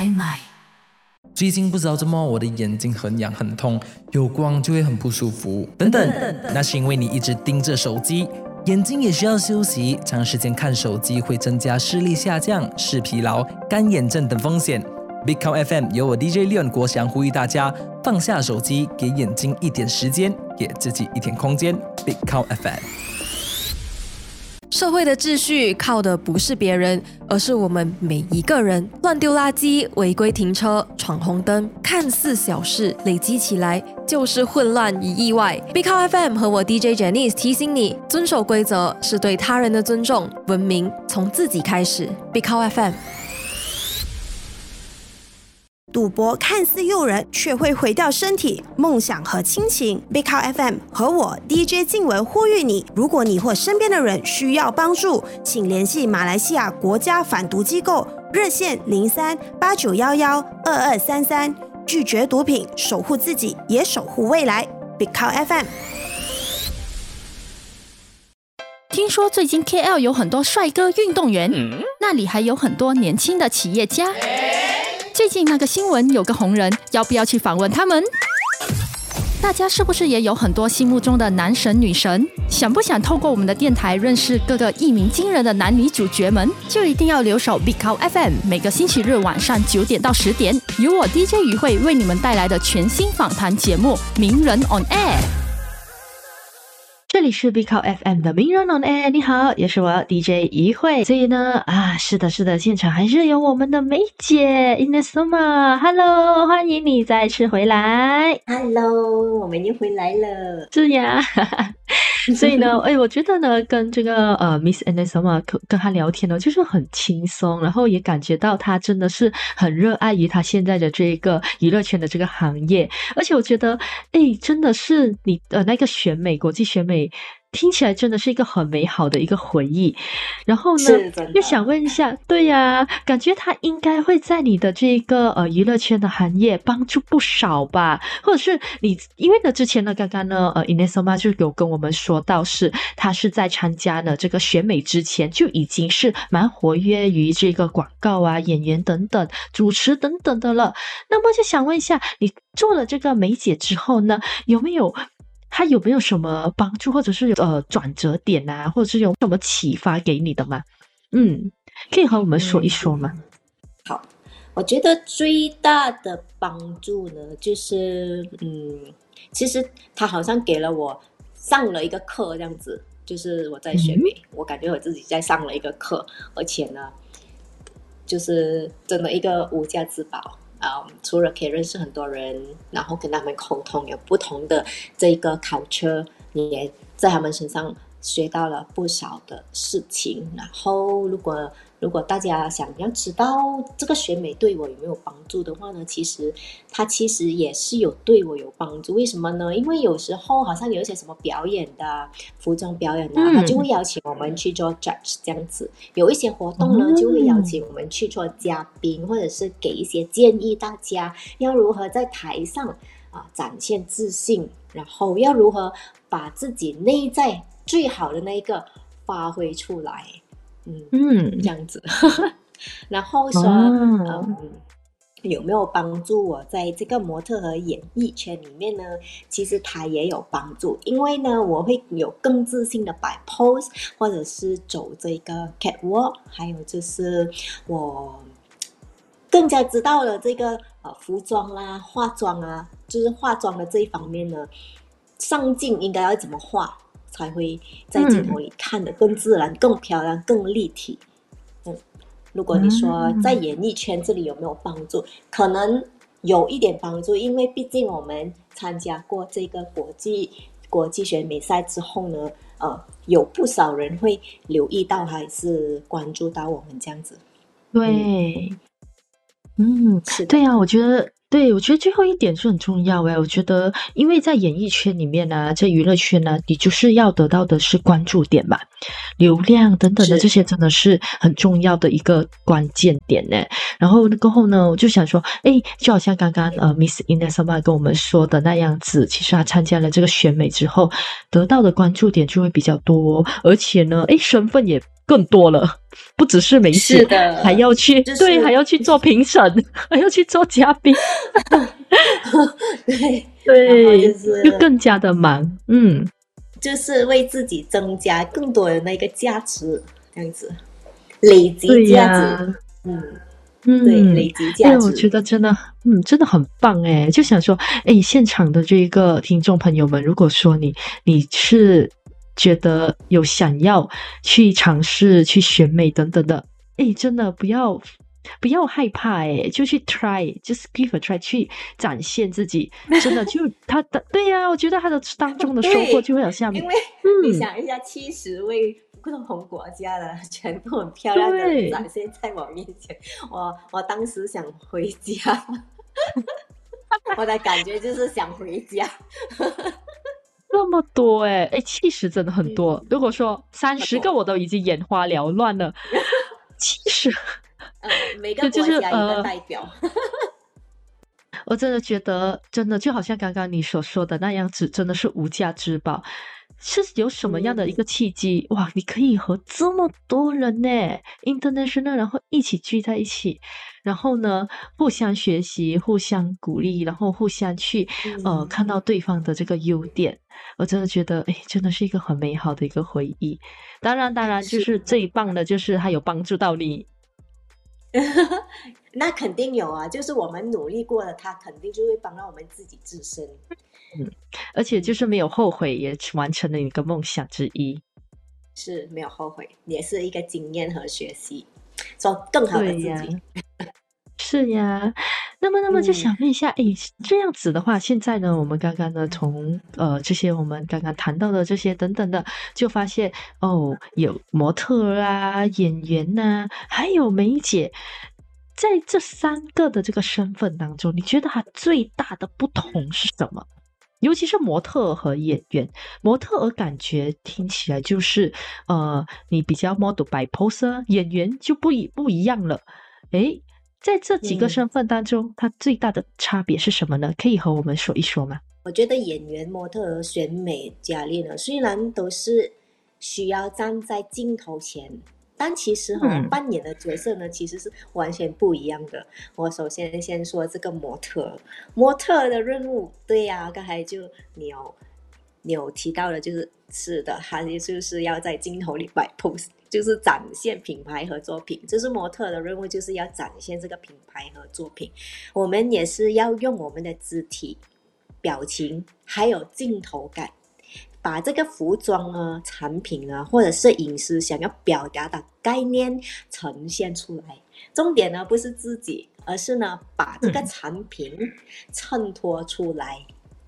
开麦。 最近不知道怎么我的眼睛很痒很痛，有光就会很不舒服等等，那是因为你一直盯着手机，眼睛也需要休息，长时间看手机会增加视力下降、视疲劳、干眼症等风险。Big Cow FM 由我 DJ Leon 国祥呼吁大家放下手机，给眼睛一点时间，给自己一点空间。Big Cow FM。 社会的秩序靠的不是别人，而是我们每一个人。乱丢垃圾、违规停车、闯红灯，看似小事，累积起来就是混乱与意外。Big Cow FM 和我 DJ Janice 提醒你，遵守规则是对他人的尊重，文明从自己开始。Big Cow FM。 赌博看似诱人，却会毁掉身体、梦想和亲情。Big Cow FM 和我 DJ 静文呼吁你，如果你或身边的人需要帮助，请联系马来西亚国家反毒机构热线03-8911-2233，拒绝毒品，守护自己，也守护未来。Big Cow FM。 听说最近 KL 有很多帅哥运动员，那里还有很多年轻的企业家。最近那个新闻有个红人，要不要去访问他们？大家是不是也有很多心目中的男神女神？想不想透过我们的电台认识各个一鸣惊人的男女主角们？就一定要留守 Big Cow FM， 每个星期日晚上9点到10点，由我 DJ 于慧为你们带来的全新访谈节目《名人 on Air》。 这里是 Big Cow FM 的名人 on air， 你好，也是我 DJ 于慧。所以呢，是的，现场还是有我们的梅姐 Inesoma， Hello， 欢迎你再次回来。 Hello， 我们又回来了。 是呀，所以呢，我觉得呢，跟这个Miss Inesoma 跟她聊天呢，就是很轻松，然后也感觉到她真的是很热爱于她现在的这个娱乐圈的这个行业，而且我觉得，真的是你那个选美，国际选美。听起来真的是一个很美好的一个回忆，然后呢，又想问一下，对呀，感觉他应该会在你的这个娱乐圈的行业帮助不少吧？或者是你，因为呢之前呢，刚刚呢Inesoma 就有跟我们说到是他是在参加呢这个选美之前就已经是蛮活跃于这个广告啊、演员等等、主持等等的了。那么就想问一下，你做了这个梅姐之后呢，他有没有什么帮助，或者是转折点啊，或者是有什么启发给你的吗？可以和我们说一说吗？ 好，我觉得最大的帮助呢，就是其实他好像给了我上了一个课这样子，就是我在选美，我感觉我自己在上了一个课，而且呢，就是真的一个无价之宝。除了可以认识很多人，然后跟他们沟通，有不同的这个 culture， 你也在他们身上学到了不少的事情。然后如果大家想要知道这个选美对我有没有帮助的话呢，它其实也是对我有帮助。为什么呢？因为有时候好像有一些什么表演的服装表演的，他就会邀请我们去做 judge 这样子。有一些活动呢，就会邀请我们去做嘉宾，或者是给一些建议，大家要如何在台上展现自信，然后要如何把自己内在最好的那一个发挥出来。这样子然后说有没有帮助我在这个模特和演艺圈里面呢？其实它也有帮助，因为呢我会有更自信的摆 pose， 或者是走这个 catwalk， 还有就是我更加知道了这个服装啦、化妆啊，就是化妆的这一方面呢，上镜应该要怎么化才会在镜头里看得更自然、更漂亮、更立体。如果你说在演艺圈这里有没有帮助，可能有一点帮助，因为毕竟我们参加过这个国际选美赛之后呢，有不少人会留意到还是关注到我们这样子。 对，对啊，我觉得最后一点是很重要我觉得因为在演艺圈里面呢，在娱乐圈呢，你就是要得到的是关注点嘛，流量等等的，这些真的是很重要的一个关键点呢。然后过后呢，我就想说就好像刚刚Miss Inesoma 跟我们说的那样子，其实她参加了这个选美之后得到的关注点就会比较多，而且呢身份也更多了，不只是没写， 是的还要去、 就是对，还要去做评审，还要去做嘉宾， 对，然后对， 就是就更加的忙。 就是为自己增加更多的那个价值，这样子累积对价呀、 值，对，累积价值。 我觉得真的，真的很棒诶，就想说，现场的这个听众朋友们，如果说你是觉得有想要去尝试去选美等等的，真的不要害怕就去 try，just give a try 去展现自己，真的就他的对呀、我觉得他的当中的收获对就会有下面， 因为你想一下，70位不同国家的全部很漂亮的对展现在我面前，我当时想回家，我的感觉就是想回家。 那么多70真的很多。如果说30个我都已经眼花缭乱了，70。 每个就是国家一个代表。 我真的觉得，真的就好像刚刚你所说的那样子，真的是无价之宝。是有什么样的一个契机？哇，你可以和这么多人呢，international，然后一起聚在一起，然后呢，互相学习，互相鼓励，然后互相去看到对方的这个优点。我真的觉得，真的是一个很美好的一个回忆。当然，就是最棒的就是它有帮助到你。 那肯定有啊，就是我们努力过了，他肯定就会帮到我们自己自身。 而且就是没有后悔，也完成了你的梦想之一。 是没有后悔，也是一个经验和学习，做更好的自己。 是呀，那么就想问一下，这样子的话，现在呢，我们刚刚呢从这些我们刚刚谈到的这些等等的，就发现有模特啊、演员啊，还有梅姐，在这3个的这个身份当中，你觉得它最大的不同是什么？尤其是模特儿和演员，模特儿感觉听起来就是你比较 model by pose， 演员就不一样了。在这几个身份当中，它最大的差别是什么呢？可以和我们说一说吗？ 我觉得演员、模特儿、选美、佳丽呢，虽然都是需要站在镜头前，但其实扮演的角色呢，其实是完全不一样的。我首先先说这个模特的任务，对呀，刚才就你有提到的，是的，他就是要在镜头里摆 pose， 就是展现品牌和作品。就是模特的任务，就是要展现这个品牌和作品。我们也是要用我们的肢体、表情还有镜头感，把这个服装啊、产品啊，或者是饮食想要表达的概念呈现出来。重点呢不是自己，而是呢把这个产品衬托出来。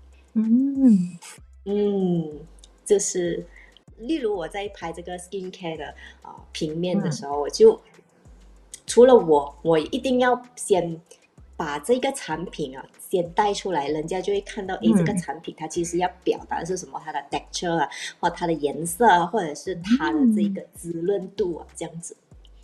就是例如我在拍这个 skincare 的平面的时候，我就除了我一定要先把这个产品先带出来，人家就会看到这个产品它其实要表达的是什么，它的 texture 啊，或它的颜色啊，或者是它的这个滋润度啊，这样子。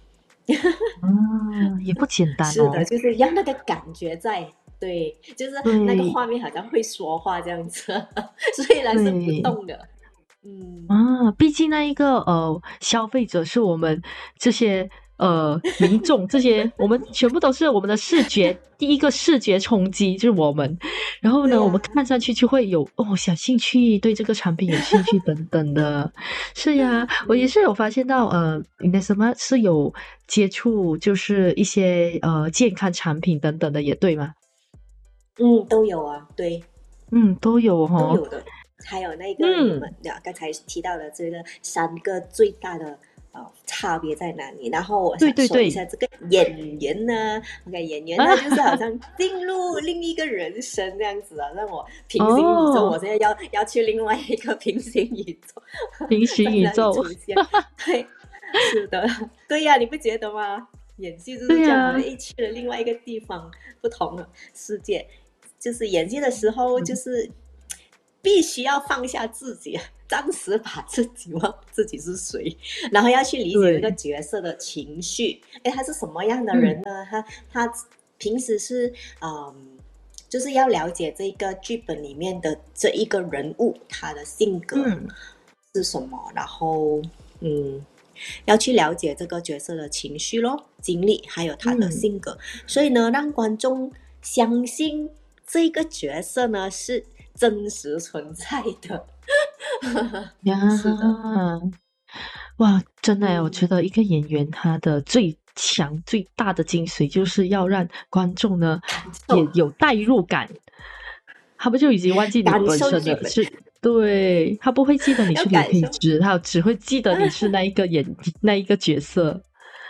也不简单是的，就是要那个感觉在。对，就是那个画面好像会说话这样子，虽然是不动的。 毕竟那一个消费者是我们这些民众，这些我们全部都是我们的视觉第一个视觉冲击就是我们，然后呢，我们看上去就会有小兴趣，对这个产品有兴趣等等的。是呀，我也是有发现到你的什么是有接触，就是一些健康产品等等的，也对吗？ 都有啊，对， 都有都有的。还有那个你们刚才提到的这个3个最大的差别在哪里？然后我想说一下这个演员呢，OK， 演员呢就是好像进入另一个人生这样子啊，让我平行宇宙，我现在要去另外一个平行宇宙， 平行宇宙出现，对，是的，对呀，你不觉得吗？演戏就是这样的，去了另外一个地方，不同的世界。就是演戏的时候，就是必须要放下自己，暂时把自己忘自己是谁，然后要去理解这个角色的情绪。他是什么样的人呢？他平时是就是要了解这个剧本里面的这一个人物，他的性格是什么，然后要去了解这个角色的情绪咯、经历还有他的性格，所以呢让观众相信这个角色呢是真实存在的。 呀， 是的， 哇，真的耶，我觉得一个演员他的最强最大的精髓就是要让观众呢也有代入感，他们就已经忘记你感本受剧本身的是，对，他不会记得你是刘要感受。 佩芝，他只会记得你是那一个那一个角色。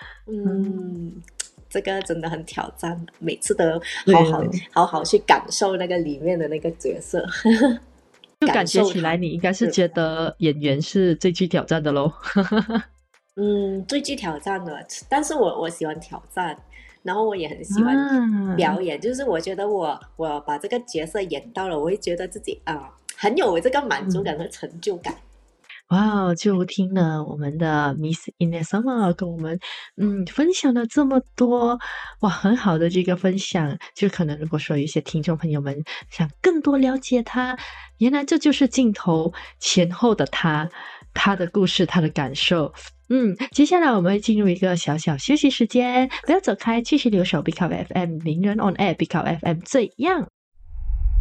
这个真的很挑战，每次都对好好去感受那个里面的那个角色。 就感觉感受它起来你应该是觉得演员是最具挑战的咯。 最具挑战的，但是我喜欢挑战，然后我也很喜欢啊， 表演，就是我觉得我把这个角色演到了，我会觉得自己很有这个满足感和成就感。 哇，就听了我们的 Miss Inesama 跟我们分享了这么多，哇，很好的这个分享。就可能如果说有一些听众朋友们想更多了解他，原来这就是镜头前后的他的故事，他的感受。接下来我们会进入一个小小休息时间，不要走开，继续留守 Big Up FM 名人 on air Big Up FM 最样。